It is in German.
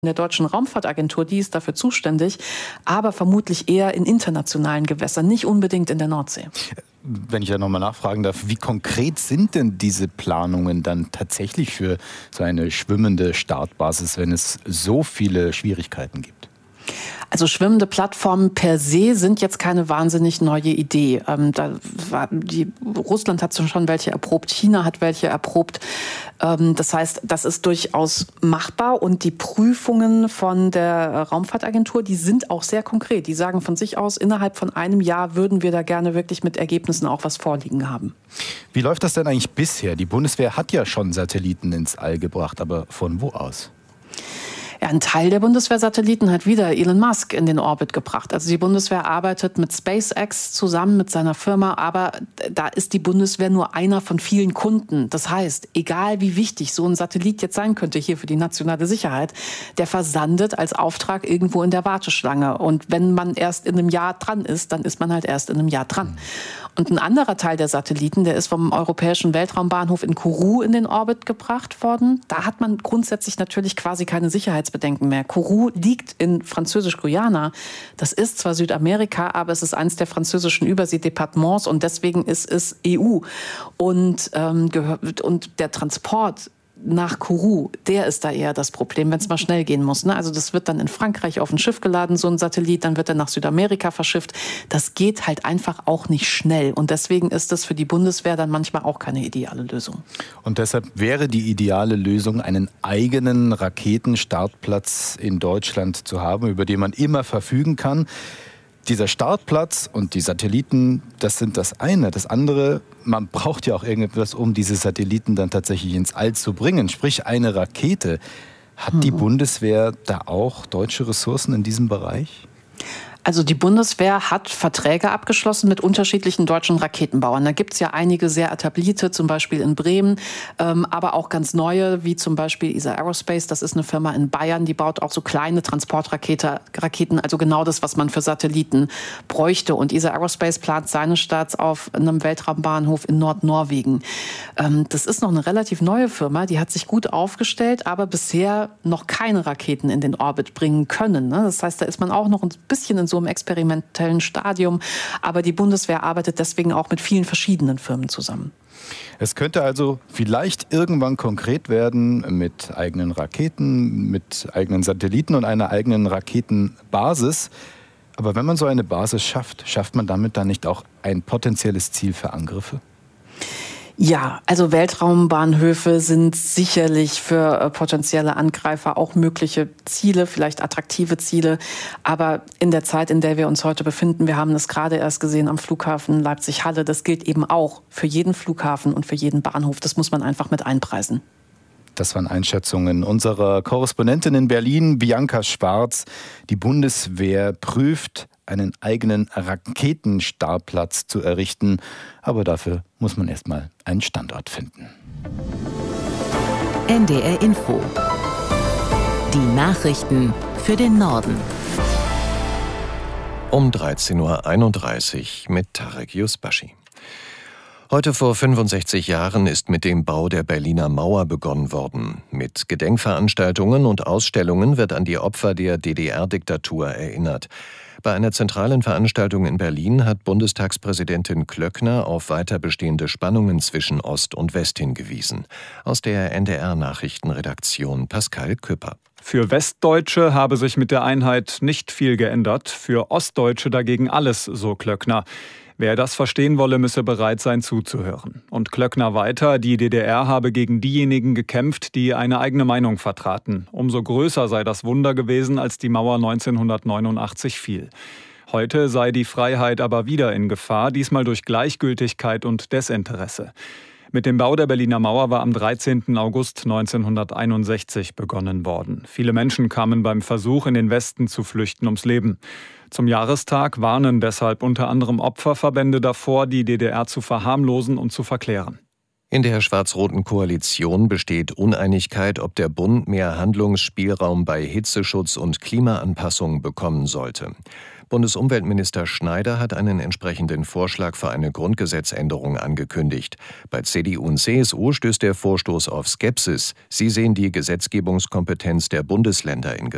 der Deutschen Raumfahrtagentur, die ist dafür zuständig, aber vermutlich eher in internationalen Gewässern, nicht unbedingt in der Nordsee. Wenn ich ja nochmal nachfragen darf, wie konkret sind denn diese Planungen dann tatsächlich für so eine schwimmende Startbasis, wenn es so viele Schwierigkeiten gibt? Also schwimmende Plattformen per se sind jetzt keine wahnsinnig neue Idee. Russland hat schon welche erprobt, China hat welche erprobt. Das heißt, das ist durchaus machbar und die Prüfungen von der Raumfahrtagentur, die sind auch sehr konkret. Die sagen von sich aus, innerhalb von einem Jahr würden wir da gerne wirklich mit Ergebnissen auch was vorliegen haben. Wie läuft das denn eigentlich bisher? Die Bundeswehr hat ja schon Satelliten ins All gebracht, aber von wo aus? Ja, ein Teil der Bundeswehrsatelliten hat wieder Elon Musk in den Orbit gebracht. Also die Bundeswehr arbeitet mit SpaceX zusammen mit seiner Firma, aber da ist die Bundeswehr nur einer von vielen Kunden. Das heißt, egal wie wichtig so ein Satellit jetzt sein könnte hier für die nationale Sicherheit, der versandet als Auftrag irgendwo in der Warteschlange. Und wenn man erst in einem Jahr dran ist, dann ist man halt erst in einem Jahr dran. Und ein anderer Teil der Satelliten, der ist vom Europäischen Weltraumbahnhof in Kourou in den Orbit gebracht worden. Da hat man grundsätzlich natürlich quasi keine Sicherheitsbedenken mehr. Kourou liegt in Französisch-Guyana. Das ist zwar Südamerika, aber es ist eines der französischen Überseedepartements und deswegen ist es EU. Und der Transport nach Kourou, der ist da eher das Problem, wenn es mal schnell gehen muss. Ne? Also das wird dann in Frankreich auf ein Schiff geladen, so ein Satellit, dann wird er nach Südamerika verschifft. Das geht halt einfach auch nicht schnell. Und deswegen ist das für die Bundeswehr dann manchmal auch keine ideale Lösung. Und deshalb wäre die ideale Lösung, einen eigenen Raketenstartplatz in Deutschland zu haben, über den man immer verfügen kann. Dieser Startplatz und die Satelliten, das sind das eine. Das andere, man braucht ja auch irgendetwas, um diese Satelliten dann tatsächlich ins All zu bringen. Sprich, eine Rakete. Hat die Bundeswehr da auch deutsche Ressourcen in diesem Bereich? Also die Bundeswehr hat Verträge abgeschlossen mit unterschiedlichen deutschen Raketenbauern. Da gibt es ja einige sehr etablierte, zum Beispiel in Bremen, aber auch ganz neue, wie zum Beispiel ESA Aerospace. Das ist eine Firma in Bayern, die baut auch so kleine Transportraketen, also genau das, was man für Satelliten bräuchte. Und ESA Aerospace plant seine Starts auf einem Weltraumbahnhof in Nordnorwegen. Das ist noch eine relativ neue Firma, die hat sich gut aufgestellt, aber bisher noch keine Raketen in den Orbit bringen können. Das heißt, da ist man auch noch ein bisschen in so einem experimentellen Stadium. Aber die Bundeswehr arbeitet deswegen auch mit vielen verschiedenen Firmen zusammen. Es könnte also vielleicht irgendwann konkret werden mit eigenen Raketen, mit eigenen Satelliten und einer eigenen Raketenbasis. Aber wenn man so eine Basis schafft man damit dann nicht auch ein potenzielles Ziel für Angriffe? Ja, also Weltraumbahnhöfe sind sicherlich für potenzielle Angreifer auch mögliche Ziele, vielleicht attraktive Ziele. Aber in der Zeit, in der wir uns heute befinden, wir haben das gerade erst gesehen am Flughafen Leipzig-Halle, das gilt eben auch für jeden Flughafen und für jeden Bahnhof. Das muss man einfach mit einpreisen. Das waren Einschätzungen unserer Korrespondentin in Berlin, Bianca Schwarz. Die Bundeswehr prüft, einen eigenen Raketenstartplatz zu errichten. Aber dafür muss man erstmal einen Standort finden. NDR Info. Die Nachrichten für den Norden. Um 13.31 Uhr mit Tarek Yusbashi. Heute vor 65 Jahren ist mit dem Bau der Berliner Mauer begonnen worden. Mit Gedenkveranstaltungen und Ausstellungen wird an die Opfer der DDR-Diktatur erinnert. Bei einer zentralen Veranstaltung in Berlin hat Bundestagspräsidentin Klöckner auf weiter bestehende Spannungen zwischen Ost und West hingewiesen. Aus der NDR-Nachrichtenredaktion Pascal Küpper. Für Westdeutsche habe sich mit der Einheit nicht viel geändert, für Ostdeutsche dagegen alles, so Klöckner. Wer das verstehen wolle, müsse bereit sein zuzuhören. Und Klöckner weiter, die DDR habe gegen diejenigen gekämpft, die eine eigene Meinung vertraten. Umso größer sei das Wunder gewesen, als die Mauer 1989 fiel. Heute sei die Freiheit aber wieder in Gefahr, diesmal durch Gleichgültigkeit und Desinteresse. Mit dem Bau der Berliner Mauer war am 13. August 1961 begonnen worden. Viele Menschen kamen beim Versuch, in den Westen zu flüchten, ums Leben. Zum Jahrestag warnen deshalb unter anderem Opferverbände davor, die DDR zu verharmlosen und zu verklären. In der schwarz-roten Koalition besteht Uneinigkeit, ob der Bund mehr Handlungsspielraum bei Hitzeschutz und Klimaanpassung bekommen sollte. Bundesumweltminister Schneider hat einen entsprechenden Vorschlag für eine Grundgesetzänderung angekündigt. Bei CDU und CSU stößt der Vorstoß auf Skepsis. Sie sehen die Gesetzgebungskompetenz der Bundesländer in Gefahr.